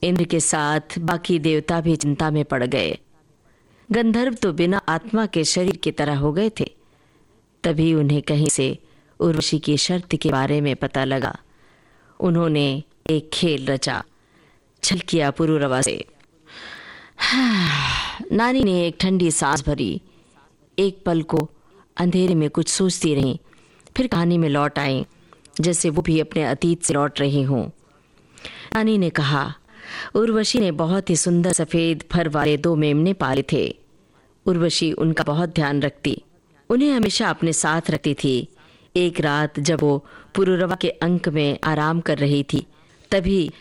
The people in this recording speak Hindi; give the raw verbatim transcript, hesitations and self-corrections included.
इंद्र के साथ बाकी देवता भी चिंता में पड़ गए। गंधर्व तो बिना आत्मा के शरीर की तरह हो गए थे। तभी उन्हें कहीं से उर्वशी की शर्त के बारे में पता लगा। उन्होंने एक खेल रचा, छल किया पुरूरवा से। नानी ने एक ठंडी सांस भरी, एक पल को अंधेरे में कुछ सोचती रहीं, फिर कहानी में लौट आईं, जैसे वो भी अपने अतीत से लौट रही हों। नानी ने कहा, उर्वशी ने बहुत ही सुंदर सफ़ेद फर वाले दो मेमने पाले थे। उर्वशी उनका बहुत ध्यान रखती, उन्हें हमेशा अपने साथ रखती थी। एक रात जब वो पुरूरवा के अंक में आराम कर रही थी, तभी